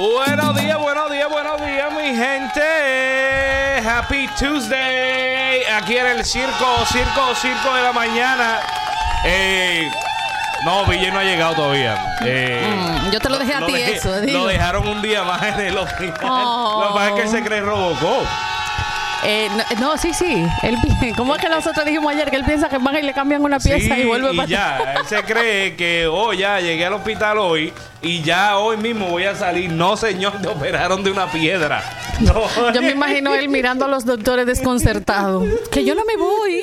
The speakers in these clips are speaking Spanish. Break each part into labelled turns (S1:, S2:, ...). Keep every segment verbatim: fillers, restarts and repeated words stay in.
S1: Buenos días, buenos días, buenos días, mi gente. Happy Tuesday. Aquí en el circo, circo, circo de la mañana. Eh, no, Ville no ha llegado todavía. Eh,
S2: mm, yo te lo dejé a
S1: lo
S2: ti
S1: dejé,
S2: eso. Digo.
S1: Lo dejaron un día más en el hospital.
S2: Oh.
S1: Lo que pasa es que él se cree Robocop.
S2: Eh, no, no, sí, sí. Él, ¿cómo es que nosotros dijimos ayer que él piensa que van y le cambian una pieza
S1: Sí,
S2: y vuelve
S1: y
S2: para
S1: ya, él se cree que, oh, ya llegué al hospital hoy y ya hoy mismo voy a salir. No, señor, te operaron de una piedra. No.
S2: Yo me imagino él mirando a los doctores desconcertados. Que yo no me voy.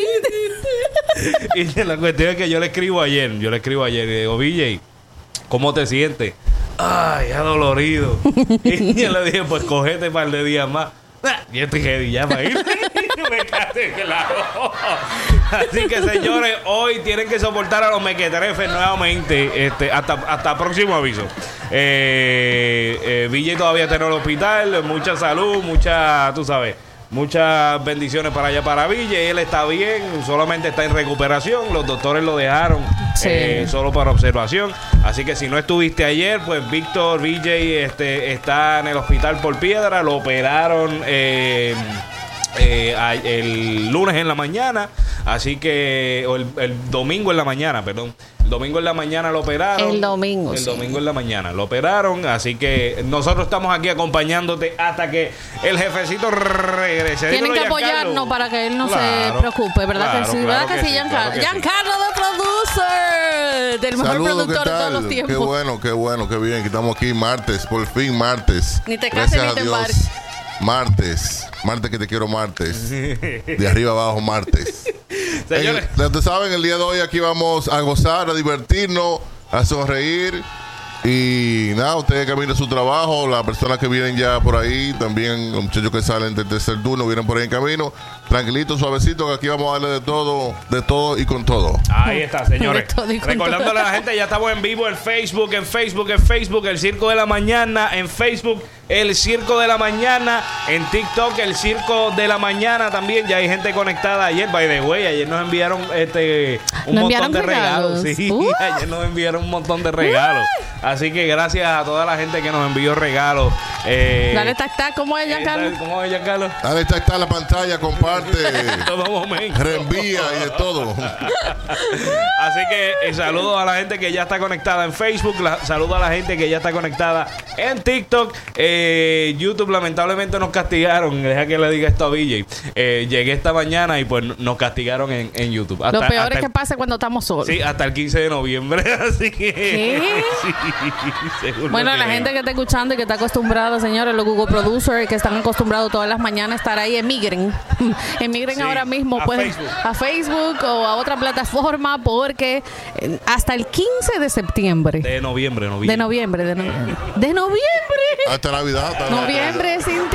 S1: Y la cuestión es que yo le escribo ayer, yo le escribo ayer y le digo, Ville, ¿cómo te sientes? Ay, adolorido. Y yo le dije, pues cogete un par de días más. Y estoy ready ya para ir. Me quedé claro. Así que, señores, hoy tienen que soportar a los mequetrefes nuevamente. Este, hasta, hasta próximo aviso. Eh, eh, Ville todavía está en el hospital. Mucha salud, mucha, tú sabes, muchas bendiciones para allá para Ville. Él está bien, solamente está en recuperación. Los doctores lo dejaron
S2: sí.
S1: eh, solo para observación. Así que si no estuviste ayer, pues Víctor Ville este, está en el hospital por piedra. Lo operaron eh, eh, el lunes en la mañana. Así que, o el, el domingo en la mañana, perdón. El domingo en la mañana lo operaron.
S2: El domingo.
S1: El
S2: sí.
S1: domingo en la mañana lo operaron. Así que nosotros estamos aquí acompañándote hasta que el jefecito regrese.
S2: Tienen que apoyarnos para que él no claro, se preocupe, ¿verdad? Claro, que sí,
S1: claro
S2: ¿verdad que, que sí, Giancarlo?
S1: Claro
S2: Giancarlo, the producer, del mejor
S3: Saludos,
S2: productor de todos los tiempos.
S3: Qué bueno, qué bueno, qué bien. Que estamos aquí martes, por fin martes.
S2: Ni te cases ni te embarques.
S3: Martes, martes que te quiero martes. De arriba abajo martes.
S1: Señores,
S3: el, ustedes saben, el día de hoy aquí vamos a gozar, a divertirnos, a sonreír. Y nada, ustedes que vienen a su trabajo, las personas que vienen ya por ahí, también los muchachos que salen del tercer turno, vienen por ahí en camino. Tranquilito, suavecito, que aquí vamos a darle de todo, de todo y con todo.
S1: Ahí está, señores. Recordándole a la gente, ya estamos en vivo en Facebook, en Facebook, en Facebook, el Circo de la Mañana, en Facebook, el Circo de la Mañana, en TikTok, el Circo de la Mañana también. Ya hay gente conectada ayer, by the way, ayer nos enviaron este un
S2: ¿Nos
S1: montón de regalos.
S2: regalos?
S1: Sí,
S2: uh.
S1: ayer nos enviaron un montón de regalos. Uh. Así que gracias a toda la gente que nos envió regalos. Eh,
S2: Dale tac tac, ¿cómo es, Giancarlo?
S1: ¿Cómo es, Giancarlo?
S3: Dale tac tac a la pantalla, comparte.
S1: Todo momento.
S3: Reenvía y de todo.
S1: Así que eh, saludos a la gente que ya está conectada en Facebook. La, saludos a la gente que ya está conectada en TikTok. Eh, YouTube lamentablemente nos castigaron. Deja que le diga esto a Ville. Eh, llegué esta mañana y pues nos castigaron en, en YouTube.
S2: Hasta, Lo peor
S1: hasta
S2: es que
S1: el,
S2: pasa cuando estamos solos.
S1: Sí, hasta el quince de noviembre. Así que...
S2: ¿Qué?
S1: Sí,
S2: bueno, la
S1: que
S2: gente que está escuchando y que está acostumbrada, señores, los Google Producers que están acostumbrados todas las mañanas a estar ahí, emigren. Emigren sí, ahora mismo
S1: a,
S2: pues,
S1: Facebook.
S2: a Facebook o a otra plataforma porque hasta el quince de septiembre.
S1: De noviembre, noviembre.
S2: De noviembre, de noviembre. De noviembre.
S3: Hasta Navidad. Hasta
S2: noviembre
S3: Navidad.
S2: sin ti.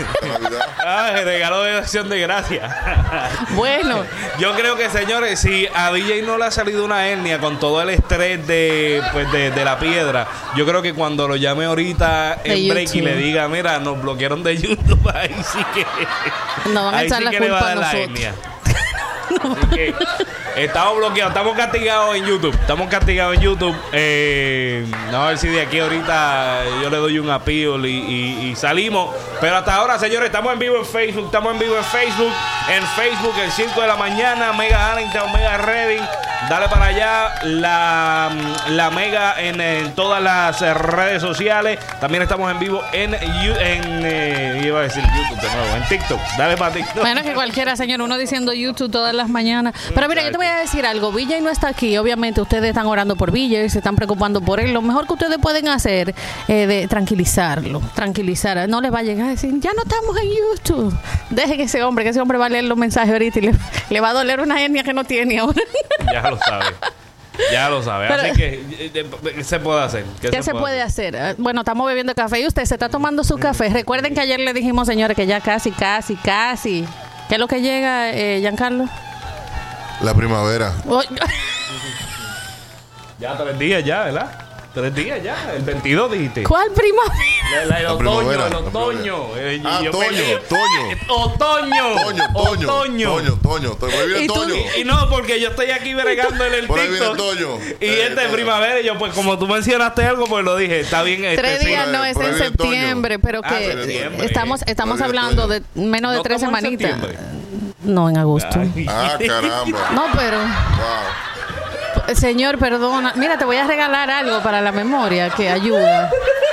S1: Ah, el regalo de acción de gracia.
S2: Bueno.
S1: Yo creo que, señores, si a D J no le ha salido una hernia con todo el estrés de, pues, de, de la piedra, yo creo que cuando lo llame ahorita en
S2: de
S1: break
S2: YouTube.
S1: Y le diga, mira, nos bloquearon de YouTube, ahí sí que...
S2: No van a echar
S1: sí
S2: la
S1: que le va
S2: culpa
S1: a
S2: a
S1: dar la
S2: nosotros.
S1: hernia. Así que estamos bloqueados, estamos castigados en YouTube. Estamos castigados en YouTube. Eh, a ver si de aquí ahorita yo le doy un appeal y, y, y salimos. Pero hasta ahora, señores, estamos en vivo en Facebook. Estamos en vivo en Facebook. En Facebook, el Circo de la Mañana, Mega Allentown, Mega Reading. Dale para allá la, la Mega en, en todas las redes sociales. También estamos en vivo en, en eh, iba a decir YouTube de nuevo, en TikTok. Dale para TikTok.
S2: Bueno, que cualquiera, señor, uno diciendo YouTube todas las mañanas. Pero mira, yo te voy a decir algo. Ville no está aquí. Obviamente ustedes están orando por Ville y se están preocupando por él. Lo mejor que ustedes pueden hacer es de tranquilizarlo. Tranquilizar. No les va a llegar a decir, ya no estamos en YouTube. Deje que ese hombre, que ese hombre va a leer los mensajes ahorita y le, le va a doler una hernia que no tiene ahora.
S1: Ya lo sabe. Ya lo sabe. Pero, así que, ¿qué se puede hacer?
S2: ¿Qué, ¿qué se, puede, puede hacer? hacer? Bueno, estamos bebiendo café y usted se está tomando su café. Recuerden que ayer le dijimos, señores, que ya casi, casi, casi. ¿Qué es lo que llega, eh, Giancarlo?
S3: La primavera.
S1: Oh. Ya tres días ya, ¿verdad? Tres días ya, el veintidós dijiste.
S2: ¿Cuál primavera?
S1: La, la, el
S3: La
S1: otoño,
S3: primavera,
S1: el
S3: la
S1: otoño. Eh,
S3: Ah,
S1: yo
S3: Toño,
S1: peleé-
S3: Toño.
S1: Otoño.
S3: Toño, Toño,
S1: Otoño.
S3: Toño, Toño, Toño. Muy bien,
S2: ¿Y tú?
S3: Toño.
S1: Y no, porque yo estoy aquí bregando en el
S3: Por ahí viene
S1: TikTok.
S3: Toño.
S1: Y
S3: Eh,
S1: este es
S3: Toño.
S1: primavera. Y yo, pues, como tú mencionaste algo, pues lo dije. Está bien. Este,
S2: Tres
S1: sí.
S2: días no es
S3: por ahí
S2: en
S3: viene Toño.
S2: septiembre, pero
S1: Ah,
S2: que
S1: septiembre.
S2: estamos estamos
S3: Por ahí viene
S2: hablando
S3: Toño.
S2: de menos de
S1: ¿No
S2: tres
S1: estamos en
S2: semanitas.
S1: septiembre?
S2: No, en agosto.
S1: Ay.
S3: Ah, caramba.
S2: No, pero
S3: Wow.
S2: señor, perdona. Mira, te voy a regalar algo para la memoria que ayuda.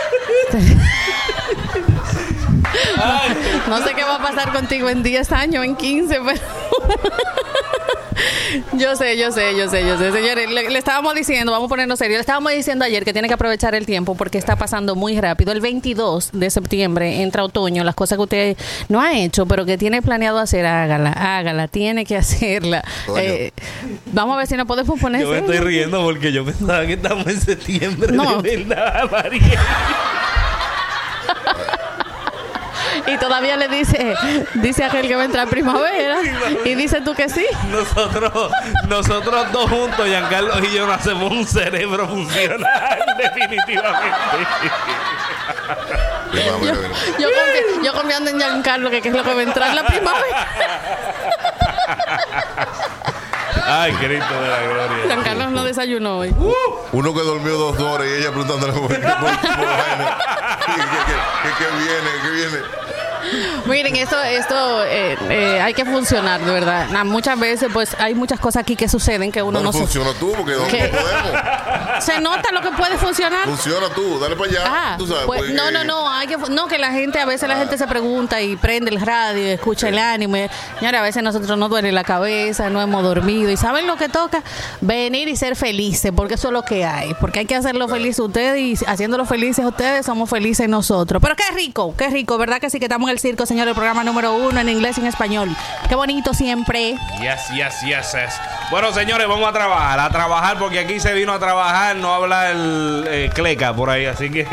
S1: Ay.
S2: No sé qué va a pasar contigo en diez años, en quince, pero yo sé, yo sé, yo sé, yo sé. Señores, le, le estábamos diciendo, vamos a ponernos serios, le estábamos diciendo ayer que tiene que aprovechar el tiempo porque está pasando muy rápido. El veintidós de septiembre entra otoño, las cosas que usted no ha hecho, pero que tiene planeado hacer, hágala, hágala, tiene que hacerla. Eh, vamos a ver si nos podemos poner
S1: Yo me
S2: serios.
S1: estoy riendo porque yo pensaba que estamos en septiembre.
S2: No.
S1: De verdad, María.
S2: Y todavía le dice, dice aquel que va a entrar primavera. Y dice tú que sí.
S1: Nosotros, nosotros dos juntos, Giancarlo y yo, no hacemos un cerebro funcional, definitivamente.
S3: Primavera,
S2: Yo,
S3: mira.
S2: yo, confi- yo confiando en Giancarlo, que, que es lo que va a entrar la primavera.
S1: Ay, Cristo de la gloria.
S2: Giancarlo no desayunó hoy.
S3: Uno que durmió dos horas y ella preguntándole por, por, por vaina. ¿Qué, qué, qué, qué viene? ¿Qué viene?
S2: Miren, esto, esto eh, eh, hay que funcionar, de verdad. Na- muchas veces, pues, hay muchas cosas aquí que suceden que uno
S3: No,
S2: no se...
S3: funciona tú, porque no, no
S2: ¿Qué?
S3: podemos.
S2: ¿Se nota lo que puede funcionar?
S3: Funciona tú, dale para allá.
S2: Ah,
S3: tú sabes,
S2: pues,
S3: porque-
S2: no, no, no, hay que, no, que la gente, a veces la
S3: Ah.
S2: gente se pregunta y prende el radio, y escucha el anime. Señora, a veces nosotros nos duele la cabeza, no hemos dormido. ¿Y saben lo que toca? Venir y ser felices, porque eso es lo que hay. Porque hay que hacerlo feliz ustedes y haciéndolo felices ustedes, somos felices nosotros. Pero qué rico, qué rico, ¿verdad que sí que estamos en el circo, señor? El programa número uno en inglés y en español. Qué bonito siempre.
S1: Yes, yes, yes, yes. Bueno, señores, vamos a trabajar, a trabajar, porque aquí se vino a trabajar, no habla el eh, cleca por ahí, así que...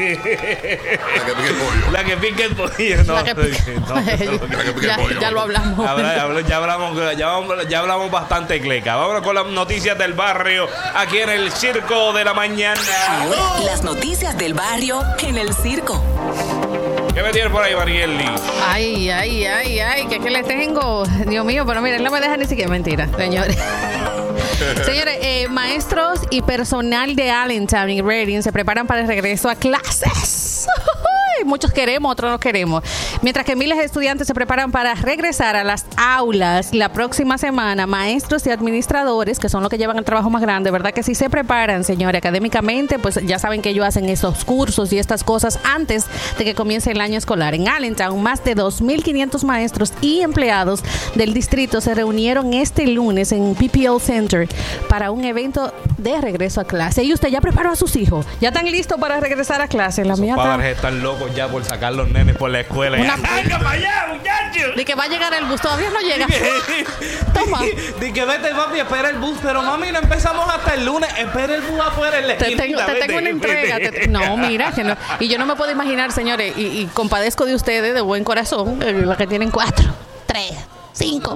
S3: La que pique el pollo.
S1: La que pique el pollo, no.
S2: La que pica-
S1: no, no,
S3: La que pique
S2: ya,
S3: el pollo.
S2: ya lo hablamos.
S1: Habla- habla- ya, hablamos, ya, hablamos, ya hablamos bastante cleca. Vámonos con las noticias del barrio aquí en el Circo de la Mañana.
S4: Ahora, las noticias del barrio en el circo.
S1: ¿Qué me tienes por ahí, Marieli?
S2: Ay, ay, ay, ay, que, que le tengo. Dios mío, pero miren, no me deja ni siquiera mentira, señores. Señores, eh, maestros y personal de Allentown y Reading se preparan para el regreso a clases. Muchos queremos, otros no queremos. Mientras que miles de estudiantes se preparan para regresar a las aulas la próxima semana, maestros y administradores, que son los que llevan el trabajo más grande, ¿verdad? Que sí se preparan, señores, académicamente, pues ya saben que ellos hacen esos cursos y estas cosas antes de que comience el año escolar. En Allentown, más de dos mil quinientos maestros y empleados del distrito se reunieron este lunes en P P L Center para un evento de regreso a clase. ¿Y usted ya preparó a sus hijos? ¿Ya están listos para regresar a clase? La
S1: Esos
S2: mía
S1: padres
S2: está...
S1: están locos ya por sacar los nenes por la escuela.
S2: Una-
S1: ¡Venga para allá, muchachos!
S2: De que va a llegar el bus, todavía no llega. Toma.
S1: Di que vete, papi, espera el bus. Pero mami, no empezamos hasta el lunes. Espera el bus afuera en la
S2: Te
S1: esquina.
S2: tengo, te
S1: vete,
S2: tengo una entrega.
S1: vete.
S2: te- no, mira, que no. Y yo no me puedo imaginar, señores, y, y compadezco de ustedes de buen corazón, eh, los que tienen cuatro, tres, cinco.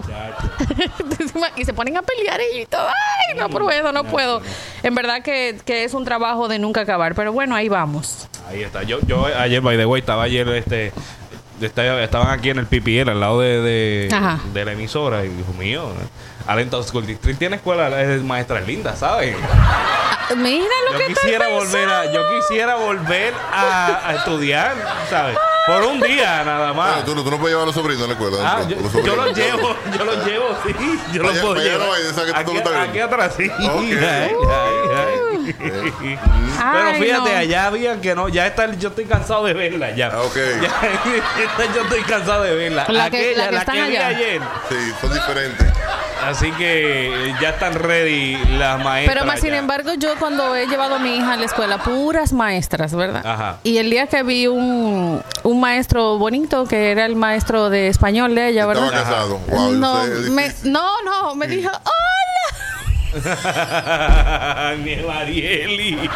S2: Y se ponen a pelear y todo. Ay, no puedo, no puedo. En verdad que, que es un trabajo de nunca acabar. Pero bueno, ahí vamos.
S1: Ahí está. Yo, yo ayer, by the way, estaba ayer, este... estaba- Estaban aquí en el P P L, al lado de, de,
S2: Ajá.
S1: de la emisora. Y dijo, mío, Allentown School District tiene escuela de maestras lindas, ¿sabes?
S2: Ah, mira lo
S1: Yo
S2: que estoy
S1: quisiera volver a, yo quisiera volver a, a estudiar, ¿sabes? Por un día nada
S3: Ah,
S1: más.
S3: tú, no- tú no puedes llevar a los sobrinos a la escuela.
S1: Ah,
S3: ¿no?
S1: yo,
S3: Los
S1: yo
S3: sobrinos.
S1: los llevo, yo los llevo, sí, yo los
S3: Vaya-
S1: puedo
S3: vaya,
S1: llevar.
S3: no vaya, esa que tú
S1: Aquí,
S3: no estás viendo.
S1: aquí atrás, sí.
S3: Ok.
S1: Ay, ay, ay. Pero
S2: Ay,
S1: fíjate,
S2: no.
S1: allá habían que no, ya está, yo estoy cansado de verla ya.
S3: Ah, ok.
S1: Ya, esta yo estoy cansado de verla.
S2: La que-
S1: Aquella,
S2: la que
S1: la
S2: están
S1: que vi
S2: allá.
S1: ayer.
S3: Sí, son diferentes.
S1: Así que ya están ready las maestras.
S2: Pero más sin
S1: ya.
S2: embargo, yo cuando he llevado a mi hija a la escuela, puras maestras, ¿verdad?
S1: Ajá.
S2: Y el día que vi un, un maestro bonito, que era el maestro de español de ella,
S3: Estaba
S2: ¿verdad?
S3: casado. Wow,
S2: no,
S3: usted-
S2: me- no, no, me dijo, hola.
S1: Mi Marieli.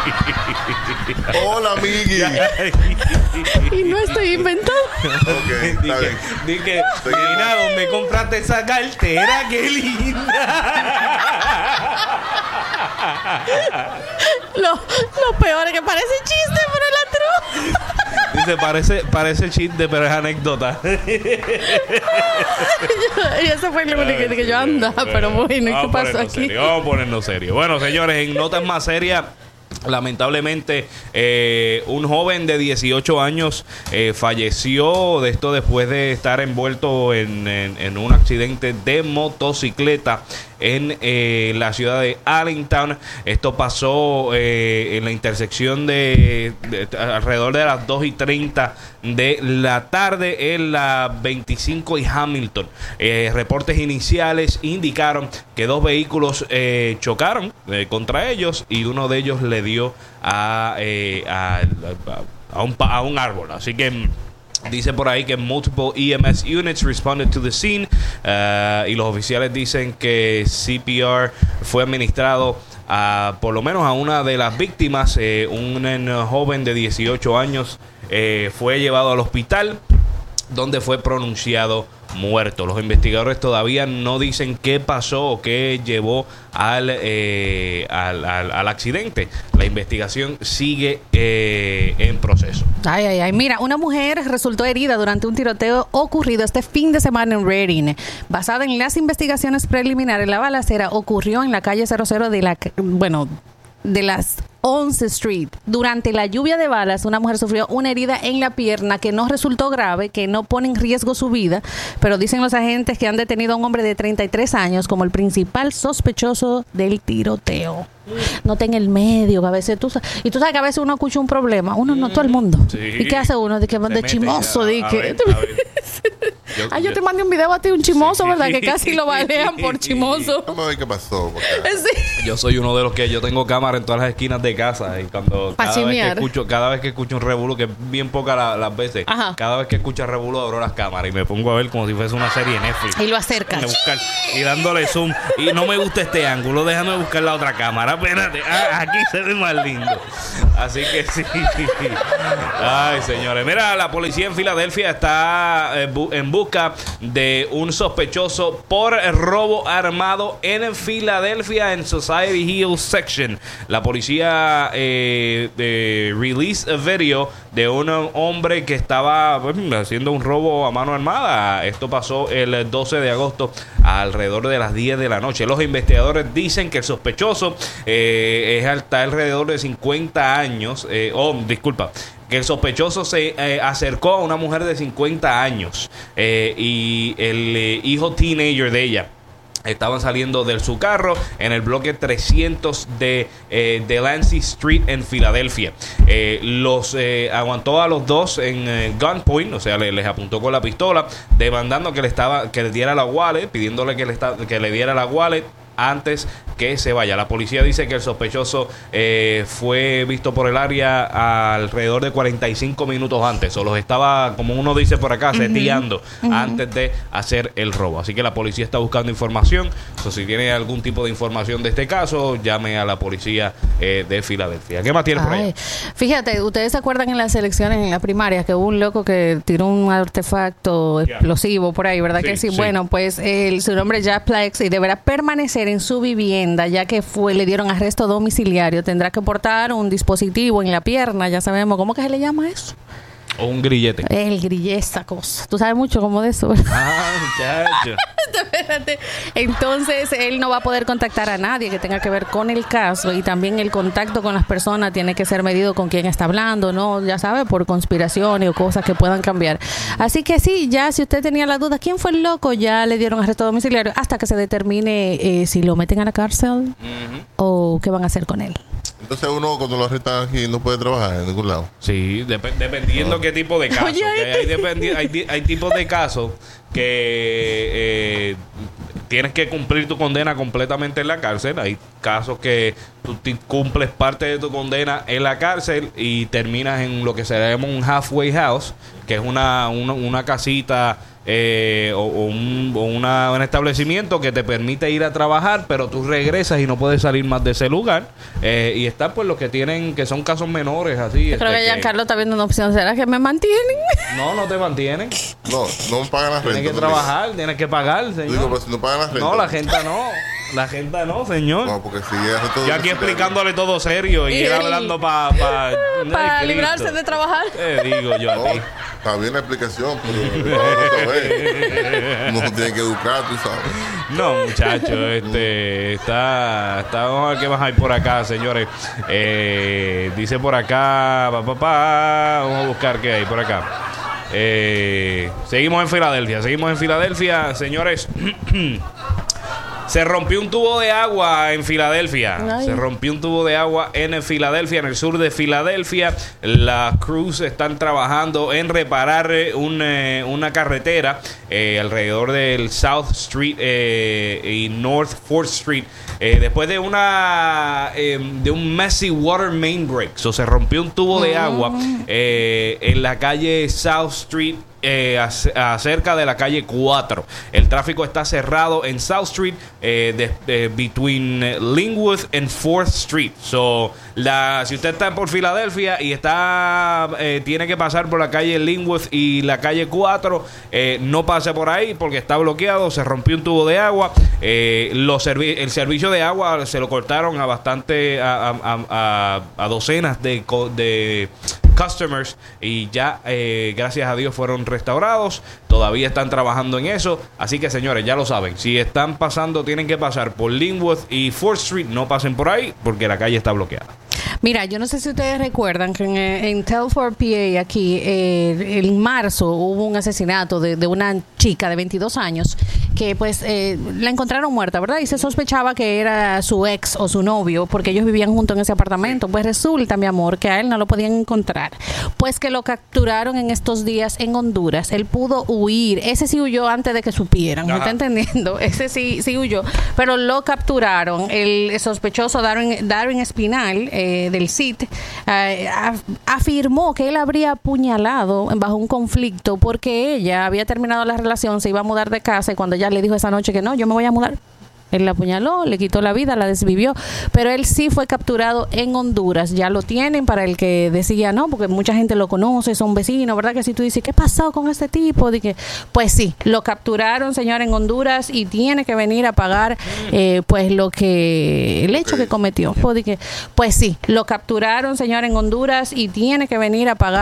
S3: Hola, Miggy.
S2: Y no estoy inventando.
S3: Ok, está
S1: Dije,
S3: bien.
S1: dije,
S3: Seguimos.
S1: mira, ¿dónde compraste esa cartera? ¡Qué linda!
S2: Lo, lo peor es que parece chiste, pero es la true.
S1: Dice, parece, parece chiste, pero es anécdota.
S2: Y eso fue lo único que yo andaba, pero bueno, ¿y qué pasó aquí?
S1: Serio, vamos a ponernos serio. Bueno, señores, en notas más serias, lamentablemente, eh, un joven de dieciocho años eh, falleció de esto después de estar envuelto en, en, en un accidente de motocicleta en eh, la ciudad de Allentown. Esto pasó eh, en la intersección de, de, de alrededor de las dos y treinta de la tarde en la veinticinco y Hamilton. Eh, reportes iniciales indicaron que dos vehículos eh, chocaron eh, contra ellos y uno de ellos le dio a, eh, a, a, a, un, a un árbol. Así que dice por ahí que multiple E M S units responded to the scene uh, y los oficiales dicen que C P R fue administrado a por lo menos a una de las víctimas. Eh, un, un joven de dieciocho años eh, fue llevado al hospital donde fue pronunciado muerto. Los investigadores todavía no dicen qué pasó o qué llevó al, eh, al, al, al accidente. La investigación sigue eh, en proceso.
S2: Ay, ay, ay. Mira, una mujer resultó herida durante un tiroteo ocurrido este fin de semana en Reading. Basada en las investigaciones preliminares, la balacera ocurrió en la calle cero cero de la... Bueno... de las once Street. Durante la lluvia de balas, una mujer sufrió una herida en la pierna que no resultó grave, que no pone en riesgo su vida, pero dicen los agentes que han detenido a un hombre de treinta y tres años como el principal sospechoso del tiroteo. No ten el medio, que a veces tú y tú sabes que a veces uno escucha un problema, uno no, todo el mundo.
S1: Sí.
S2: ¿Y qué hace uno? De que de chimoso,
S1: a,
S2: de
S1: a
S2: que
S1: ver, a ver.
S2: Yo, ah, yo, yo te mandé un video a ti, un chimoso,
S1: sí,
S2: ¿verdad?
S1: sí,
S2: Que casi lo balean por chimoso.
S3: Vamos a ver qué pasó. Porque...
S2: Sí.
S1: Yo soy uno de los que yo tengo cámara en todas las esquinas de casa y cuando cada vez, que escucho, cada vez que escucho un revuelo, que es bien pocas la, las veces,
S2: Ajá.
S1: cada vez que escucho revuelo abro las cámaras y me pongo a ver como si fuese una serie de Netflix.
S2: Y lo acercas.
S1: Buscar, y dándole zoom. Y no me gusta este ángulo, déjame buscar la otra cámara. Espérate, ah, aquí se ve más lindo. Así que sí. Ay, señores. Mira, la policía en Filadelfia está eh, bu- en busca de un sospechoso por robo armado en Filadelfia en Society Hill Section. La policía eh, eh, released a video de un hombre que estaba pues, haciendo un robo a mano armada. Esto pasó el doce de agosto alrededor de las diez de la noche. Los investigadores dicen que el sospechoso eh, es está alrededor de cincuenta años. Eh, oh, disculpa. Que el sospechoso se eh, acercó a una mujer de cincuenta años eh, y el eh, hijo teenager de ella. Estaban saliendo de su carro en el bloque trescientos de eh, Delancey Street en Filadelfia. Eh, los eh, aguantó a los dos en eh, gunpoint, o sea, le, les apuntó con la pistola, demandando que le estaba que le diera la wallet, pidiéndole que le, esta, que le diera la wallet antes que se vaya. La policía dice que el sospechoso eh, fue visto por el área alrededor de cuarenta y cinco minutos antes, o los estaba, como uno dice por acá, seteando uh-huh. uh-huh. antes de hacer el robo. Así que la policía está buscando información. So, si tiene algún tipo de información de este caso, llame a la policía eh, de Filadelfia. ¿Qué más tiene por ahí?
S2: Fíjate, ustedes se acuerdan en las elecciones, en las primarias, que hubo un loco que tiró un artefacto yeah. explosivo por ahí, ¿verdad? Sí, que sí? sí. Bueno, pues el, su nombre es Jack Plex y deberá permanecer en su vivienda, ya que fue le dieron arresto domiciliario. Tendrá que portar un dispositivo en la pierna, ya sabemos, ¿cómo que se le llama eso?
S1: O un grillete.
S2: El grillete, esa cosa. Tú sabes mucho como de eso, ¿verdad?
S1: Ah, muchacho.
S2: Espérate. Entonces, él no va a poder contactar a nadie que tenga que ver con el caso, y también el contacto con las personas tiene que ser medido con quién está hablando, ¿no? Ya sabe, por conspiraciones o cosas que puedan cambiar. Así que sí, ya si usted tenía la duda, ¿quién fue el loco? Ya le dieron arresto domiciliario hasta que se determine eh, si lo meten a la cárcel uh-huh. o qué van a hacer con él.
S3: Entonces uno cuando lo arrestan aquí no puede trabajar en ningún lado.
S1: Sí, dep- dependiendo no. qué tipo de caso. Oye, que hay, dependi- hay, hay tipos de casos que eh, tienes que cumplir tu condena completamente en la cárcel. Hay casos que tú t- cumples parte de tu condena en la cárcel y terminas en lo que se llama un halfway house, que es una, una, una casita eh, o, o, un, o una, un establecimiento que te permite ir a trabajar, pero tú regresas y no puedes salir más de ese lugar. Eh, y están pues los que tienen, que son casos menores así.
S2: Yo creo este, que Giancarlo está viendo una opción. ¿Será que me mantienen?
S1: No, no te mantienen.
S3: No, no pagan las rentas.
S1: Tienes que trabajar, tienes que pagar, señor.
S3: Digo, pero si no pagan las rentas.
S1: No, la gente no. La gente no, señor.
S3: No, porque si hace todo
S1: Yo aquí
S3: eso,
S1: explicándole todo serio y
S2: Y
S1: él
S2: él-
S1: hablando para pa,
S2: Para
S1: Ay,
S2: librarse
S1: Cristo.
S2: de trabajar.
S1: Te digo yo a
S3: No,
S1: ti.
S3: está bien la explicación, pero no lo sabes. Uno se tiene que educar, tú sabes.
S1: No, muchachos, este está, está, vamos a ver qué más hay por acá, señores. Eh, dice por acá, pa, pa, pa, vamos a buscar qué hay por acá. Eh, seguimos en Filadelfia, seguimos en Filadelfia, señores. Se rompió un tubo de agua en Filadelfia.
S2: Ay.
S1: Se rompió un tubo de agua en Filadelfia, en el sur de Filadelfia. Las crews están trabajando en reparar eh, un, eh, una carretera eh, alrededor del South Street eh, y North fourth Street. Eh, después de una eh, de un messy water main break. So, se rompió un tubo de agua eh, en la calle South Street. Eh, ac- acerca de la calle cuatro. El tráfico está cerrado en South Street, eh, de, de- between eh, Linwood and fourth Street. So, la, si usted está por Filadelfia y está eh, tiene que pasar por la calle Linwood y la calle cuatro, eh, no pase por ahí porque está bloqueado. Se rompió un tubo de agua. Eh, los servi- el servicio de agua se lo cortaron a bastante a, a- a- a- a docenas de, co- de customers y ya eh, gracias a Dios fueron restaurados. Todavía están trabajando en eso, así que señores, ya lo saben, si están pasando tienen que pasar por Linwood y fourth Street, no pasen por ahí porque la calle está bloqueada.
S2: Mira, yo no sé si ustedes recuerdan que en, en Telford, P A, aquí, eh, en marzo hubo un asesinato de, de una chica de veintidós años que pues eh, la encontraron muerta, ¿verdad? Y se sospechaba que era su ex o su novio porque ellos vivían juntos en ese apartamento. Pues resulta, mi amor, que a él no lo podían encontrar. Pues que lo capturaron en estos días en Honduras. Él pudo huir. Ese sí huyó antes de que supieran. ¿Me
S1: Ajá.
S2: está entendiendo? Ese sí, sí huyó. Pero lo capturaron. El sospechoso Darwin, Darwin Espinal, eh, del C I T, eh, af- afirmó que él habría apuñalado bajo un conflicto porque ella había terminado la relación, se iba a mudar de casa y cuando ella le dijo esa noche que no, yo me voy a mudar, él la apuñaló, le quitó la vida, la desvivió, pero él sí fue capturado en Honduras. Ya lo tienen para el que decía no, porque mucha gente lo conoce, son vecinos, ¿verdad? Que si tú dices, ¿qué pasó con este tipo? Dije, pues sí, lo capturaron, señor, en Honduras y tiene que venir a pagar eh, pues lo que, el hecho
S3: Ok.
S2: que cometió. Pues, dije, pues sí, lo capturaron, señor, en Honduras y tiene que venir a pagar